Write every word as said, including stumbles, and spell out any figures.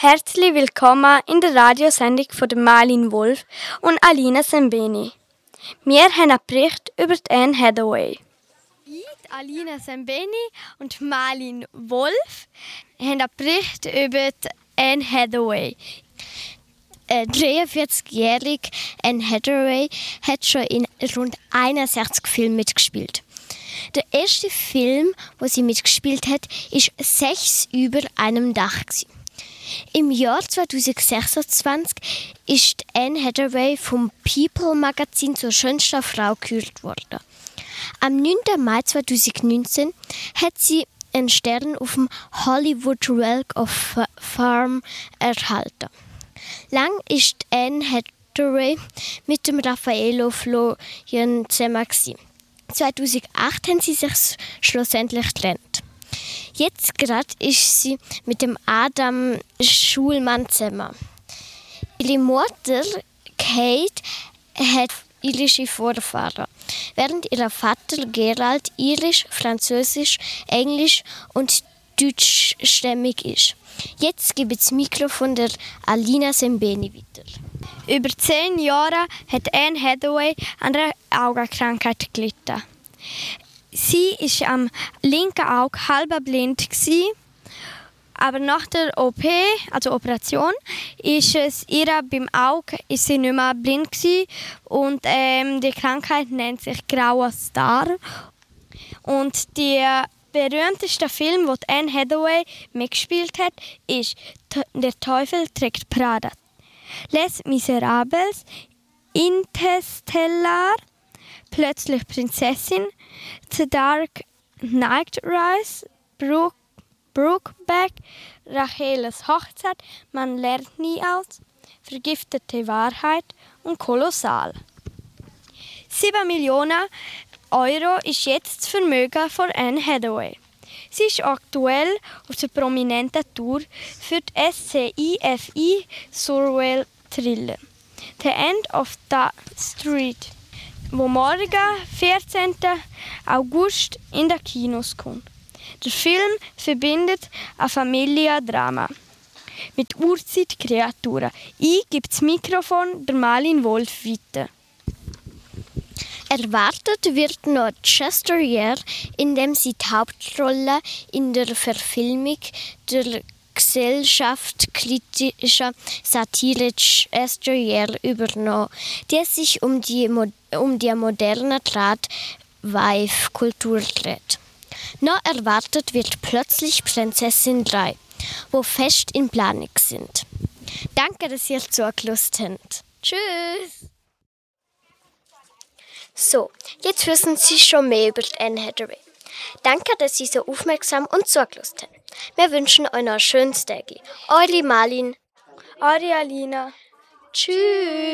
Herzlich willkommen in der Radiosendung von der Malin Wolf und Alina Sembeni. Wir haben einen Bericht über Anne Hathaway. Ich, Alina Sembeni und Malin Wolf haben einen Bericht über Anne Hathaway. Äh, dreiundvierzigjährige Anne Hathaway hat schon in rund einundsechzig Filmen mitgespielt. Der erste Film, wo sie mitgespielt hat, ist «Sex über einem Dach». Im Jahr zweitausendsechsundzwanzig ist Anne Hathaway vom People-Magazin zur schönsten Frau gekürt worden. Am neunten Mai zweitausendneunzehn hat sie einen Stern auf dem Hollywood Walk of Fame erhalten. Lang ist Anne Hathaway mit dem Raffaello Florian zusammen. zweitausendacht haben sie sich schlussendlich getrennt. Jetzt gerade ist sie mit dem Adam Schulman zusammen. Ihre Mutter, Kate, hat irische Vorfahren, während ihr Vater Gerald irisch, französisch, englisch und deutschstämmig ist. Jetzt gebe ich das Mikrofon der Alina Sembeni weiter. Über zehn Jahre hat Anne Hathaway an einer Augenkrankheit gelitten. Sie war am linken Auge halb blind, aber nach der O P, also Operation, ist es ihr beim Auge ist sie nicht mehr blind und ähm, die Krankheit nennt sich grauer Star. Und der berühmteste Film, wo Anne Hathaway mitgespielt hat, ist «Der Teufel trägt Prada», «Les Miserables», «Interstellar», «Plötzlich Prinzessin», «The Dark Knight Rise», Brook, «Brokeback», «Racheles Hochzeit», «Man lernt nie aus», «Vergiftete Wahrheit» und «Kolossal». Sieben Millionen Euro ist jetzt das Vermögen von Anne Hathaway. Sie ist aktuell auf der prominenten Tour für die S C I F I Surreal Thriller «The End of the Street», wo morgen, vierzehnten August, in den Kinos kommt. Der Film verbindet ein Familiendrama mit Urzeitkreaturen. Ich gebe das Mikrofon der Malin Wolf weiter. Erwartet wird noch Chester Year, in dem sie die Hauptrolle in der Verfilmung der gesellschaftskritischen Satire Chester Year übernommen, die sich um die, um die moderne Draht-Wife-Kultur dreht. Noch erwartet wird plötzlich Prinzessin drei, wo fest in Planung sind. Danke, dass ihr zugelassen habt. Tschüss! So, jetzt wissen Sie schon mehr über Anne Hathaway. Danke, dass Sie so aufmerksam und zugelassen haben. Wir wünschen euch noch ein schönes Tag. Eure Malin. Eure Alina. Tschüss.